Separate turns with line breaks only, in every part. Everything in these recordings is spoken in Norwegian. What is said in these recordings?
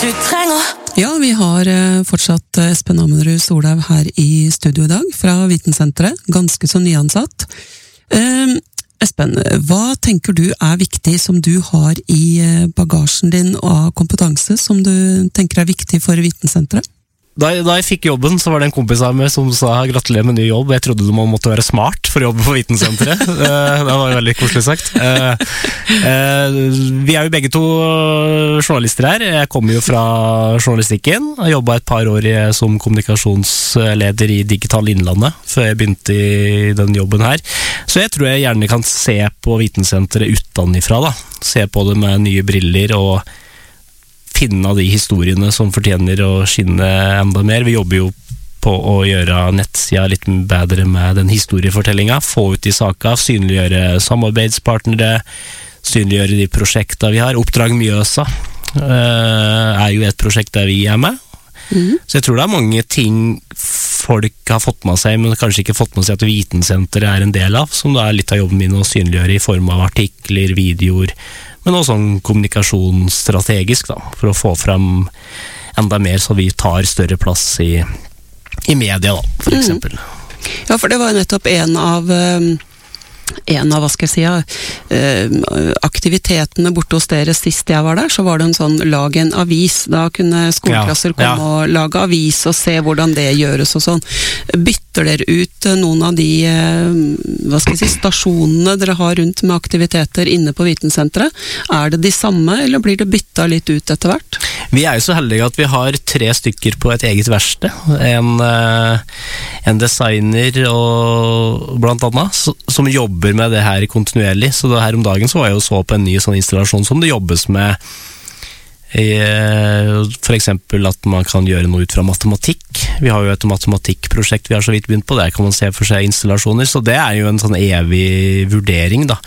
du trenger.
Ja, vi har fortsatt Espen Ammerud Solhaug her i studio i dag fra Vitensenteret, ganske så nyansatt. Espen, hva tenker du er viktig som du har i bagasjen din av kompetanse som du tenker er viktig for Vitensenteret?
Da jeg fikk jobben, så var det en kompis av meg som sa gratulerer med ny jobb. Jeg trodde man måtte være smart for å jobbe på Vitensenteret. Det var jo veldig koselig sagt. Vi er jo begge to journalister her. Jeg kommer jo fra journalistikken. Jeg jobbet et par år som kommunikasjonsleder i Digital Innlandet før jeg begynte i den jobben her. Så jeg tror jeg gjerne kan se på Vitensenteret utenifra da. Se på det med nye briller og finne av de historiene som fortjener å skinne enda mer. Vi jobber jo på å gjøre nettsida litt bedre med den historiefortellingen, få ut de saker, synliggjøre samarbeidspartnere, synliggjøre de prosjektene vi har. Oppdrag Mjøsa er jo et prosjekt der vi er med. Så jeg tror det er mange ting folk har fått med seg, men kanskje ikke fått med seg at Vitensenteret er en del av, som det er litt av jobben min å synliggjøre i form av artikler, videoer, men også sånn kommunikasjonsstrategisk da, for å få frem enda mer så vi tar større plass i media da, for eksempel.
Ja, for det var jo nettopp en av hva skal jeg si, aktivitetene borte hos dere sist jeg var der, så var det en sånn lag en avis. Da kunne skoleklasser komme og lage avis og se hvordan det gjøres og sånn. Bytter dere ut noen av de hva skal jeg si, stasjonene dere har rundt med aktiviteter inne på Vitensenteret? Er det de samme, eller blir det byttet litt ut etter hvert?
Vi er jo så heldige at vi har 3 stykker på et eget verksted. En designer og blant annet, som jobber med det her kontinuerlig. Så det her om dagen så var jeg jo så på en ny sånn installasjon som det jobbes med. For eksempel at man kan gjøre noe ut fra matematikk. Vi har jo et matematikkprosjekt vi har så vidt begynt på. Der kan man se for seg installasjoner. Så det er jo en sånn evig vurdering da.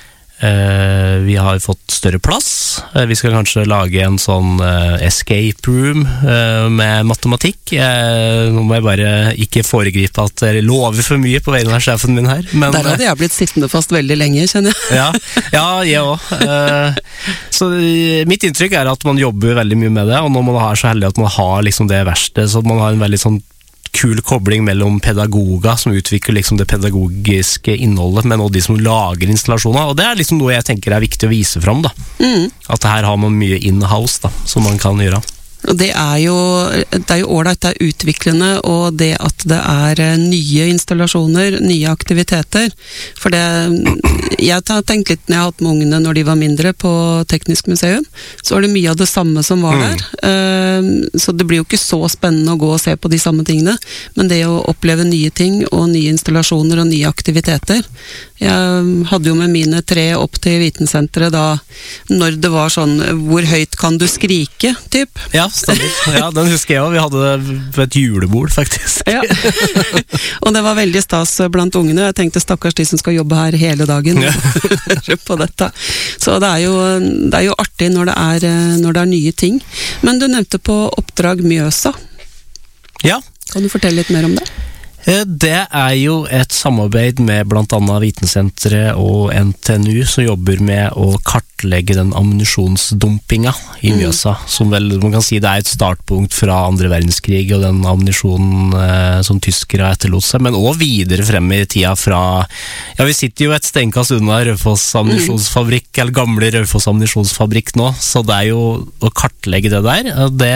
Vi har fått større plass. Vi skal kanskje lage en sånn escape room med matematikk. Nå må jeg bare ikke foregripe at jeg lover for mye på vegne av sjefen min her. Men,
der hadde jeg blitt sittende fast veldig lenge, kjenner jeg.
ja, jeg også. Så mitt inntrykk er at man jobber veldig mye med det, og når man er så heldig at man har liksom det verste, så man har en veldig sånn kul kobling mellom pedagoger som utvikler liksom det pedagogiske innholdet, men også de som lager installasjoner, og det er liksom noe jeg tenker er viktig å vise frem da. At her har man mye in-house da, som man kan gjøre.
Og det er jo ordentlig, det er utviklende, og det at det er nye installasjoner, nye aktiviteter. For det, jeg har tenkt litt når jeg har hatt med ungene når de var mindre på Teknisk museum, så var det mye av det samme som var der. Så det blir jo ikke så spennende å gå og se på de samme tingene, men det å oppleve nye ting, og nye installasjoner og nye aktiviteter. Jeg hadde jo med mine 3 opp til Vitensenteret da, når det var sånn, hvor høyt kan du skrike, typ?
Ja, stemmer. Ja, den husker jeg også. Vi hadde det på et julebord, faktisk.
Ja. Og det var veldig stas blant ungene. Jeg tenkte stakkars de som skal jobbe her hele dagen på dette. Så det er jo artig når det er nye ting. Men du nevnte på Oppdrag Mjøsa.
Ja.
Kan du fortelle litt mer om det?
Det er jo et samarbeid med blant annet Vitensenteret og NTNU som jobber med å kartlegge den ammunisjonsdumpinga i Mjøsa, som vel man kan si det er et startpunkt fra 2. verdenskrig og den ammunisjonen som tyskere etterlot seg, men også videre frem i tida fra, ja vi sitter jo et steinkast unna Raufoss ammunisjonsfabrikk, eller gamle Raufoss ammunisjonsfabrikk nå, så det er jo å kartlegge det der, det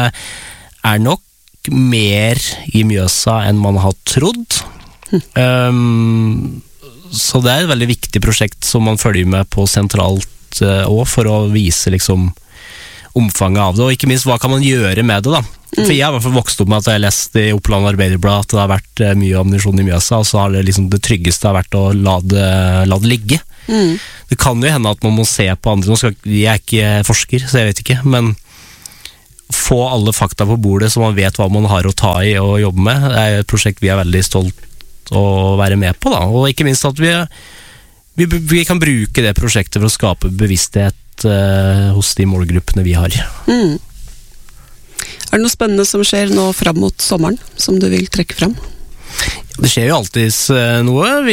er nok mer i Mjøsa enn man har trodd. Så det er et veldig viktig prosjekt som man følger med på sentralt også, for å vise liksom omfanget av det, og ikke minst hva kan man gjøre med det da. For jeg har i hvert fall vokst opp med at jeg har lest i Oppland Arbeiderblad at det har vært mye ammunisjon i Mjøsa, og så har det liksom det tryggeste har vært å la det ligge. Det kan jo hende at man må se på andre, jeg er ikke forsker, så jeg vet ikke, men få alle fakta på bordet så man vet hva man har å ta i og jobbe med. Det er et prosjekt vi er veldig stolt å være med på da, og ikke minst at vi kan bruke det prosjektet for å skape bevissthet hos de målgruppene vi har. Er det noe spennende som skjer nå frem mot sommeren som du vil trekke frem? Det skjer jo alltid noe. Vi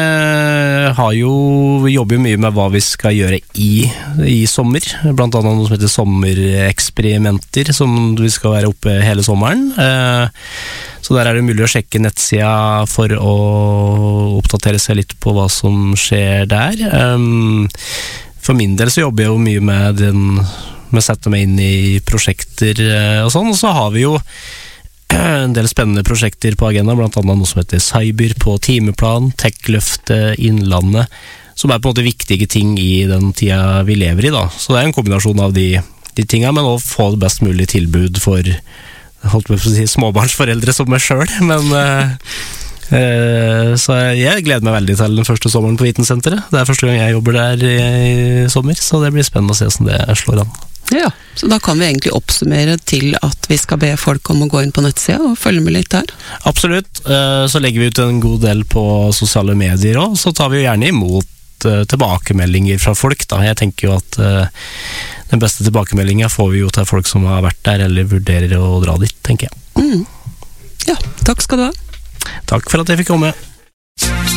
jobber jo mye med hva vi skal gjøre i sommer. Blant annet noe som heter sommereksperimenter, som vi skal være oppe hele sommeren. Så der er det mulig å sjekke nettsida for å oppdatere seg litt på hva som skjer der. For min del så jobber jeg jo mye med å sette meg inn i prosjekter og sånn, og så har vi jo en del spennende prosjekter på agenda, blant annet noe som heter Cyber på timeplan, Tech-løftet Innlandet, som er på en måte viktige ting i den tida vi lever i da. Så det er en kombinasjon av de tingene, men også få det best mulig tilbud for, holdt på å si, småbarnsforeldre som meg selv, men så jeg gleder meg veldig til den første sommeren på Vitensenteret. Det er første gang jeg jobber der i sommer, så det blir spennende å se hvordan det slår an.
Ja, så da kan vi egentlig oppsummere til at vi skal be folk om å gå inn på nettsida og følge med litt der.
Absolutt, så legger vi ut en god del på sosiale medier også, så tar vi jo gjerne imot tilbakemeldinger fra folk da. Jeg tenker jo at den beste tilbakemeldingen får vi jo til folk som har vært der eller vurderer å dra dit, tenker jeg.
Ja, takk skal du ha.
Takk for at jeg fikk komme.